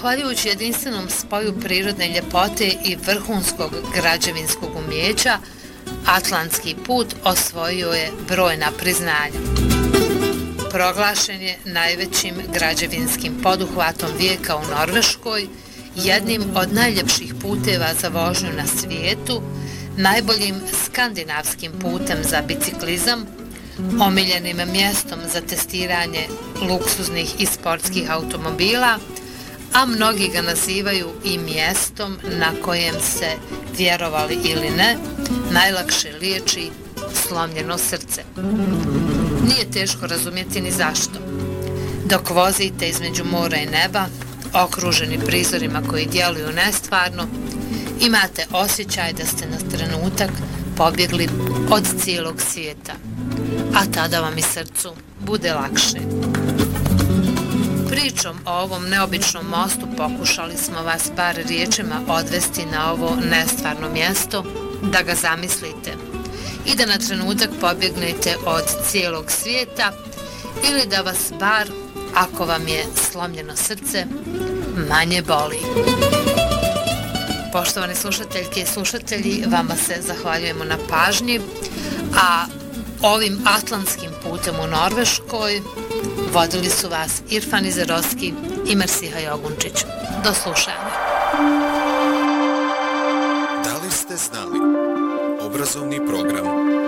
zahvaljujući jedinstvenom spoju prirodne ljepote i vrhunskog građevinskog umijeća, Atlantski put osvojio je brojna priznanja. Proglašen je najvećim građevinskim poduhvatom vijeka u Norveškoj, jednim od najljepših puteva za vožnju na svijetu, najboljim skandinavskim putem za biciklizam, omiljenim mjestom za testiranje luksuznih i sportskih automobila, a mnogi ga nazivaju i mjestom na kojem se, vjerovali ili ne, najlakše liječi slomljeno srce. Nije teško razumjeti ni zašto. Dok vozite između mora i neba, okruženi prizorima koji djeluju nestvarno, imate osjećaj da ste na trenutak pobjegli od cijelog svijeta, a tada vam i srcu bude lakše. Pričom o ovom neobičnom mostu pokušali smo vas par riječima odvesti na ovo nestvarno mjesto, da ga zamislite i da na trenutak pobjegnete od cijelog svijeta ili da vas bar, ako vam je slomljeno srce, manje boli. Poštovani slušateljke i slušatelji, vama se zahvaljujemo na pažnji, a ovim atlantskim putem u Norveškoj vodili su vas Irfan Izerovski i Mersiha Jogunčić. Do slušanja. Da li ste znali? Obrazovni program